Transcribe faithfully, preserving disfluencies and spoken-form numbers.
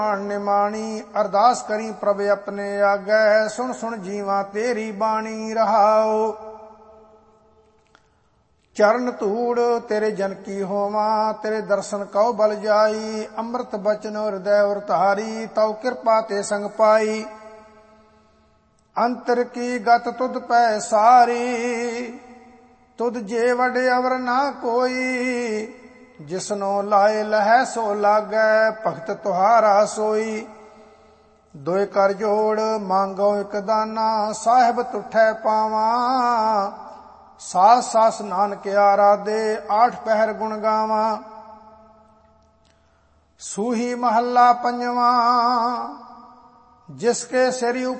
ਨਿਮਾਣੀ ਅਰਦਾਸ ਕਰੀ ਪ੍ਰਭ ਆਪਣੇ ਆਗੈ, ਸੁਣ ਸੁਣ ਜੀਵਾਂ ਤੇਰੀ ਬਾਣੀ ਰਹਾਉ। ਚਰਨ ਧੂੜ ਤੇਰੇ ਜਨ ਕੀ ਹੋਵਾਂ, ਤੇਰੇ ਦਰਸ਼ਨ ਕਉ ਬਲ ਜਾਈ। ਅੰਮ੍ਰਿਤ ਬਚਨ ਹਿਰਦੈ ਉਰ ਧਾਰੀ, ਤਉ ਕਿਰਪਾ ਤੇ ਸੰਗ ਪਾਈ। ਅੰਤਰ ਕੀ ਗਤ ਤੁਧ ਪੈ ਸਾਰੀ, ਤੁਧ ਜੇ ਵਡ ਅਵਰ ਨਾ ਕੋਈ। ਜਿਸਨੋ ਲਾਏ ਲਹੈ ਸੋ ਲਾਗੈ, ਭਗਤ ਤੁਹਾਰਾ ਸੋਈ। ਦੋਇ ਕਰ ਜੋੜ ਮੰਗੋ ਇਕ ਦਾਨਾ, ਸਾਹਿਬ ਤੁਠੈ ਪਾਵਾਂ। ਸਾਸ ਸਾਸ ਨਾਨਕ ਆਰਾਧੇ, ਆਠ ਪਹਿਰ ਗੁਣ ਗਾਵਾਂ। ਸੂਹੀ ਮਹੱਲਾ ਪੰਜਵਾਂ। ਜਿਸ ਕੇ ਸਿਰ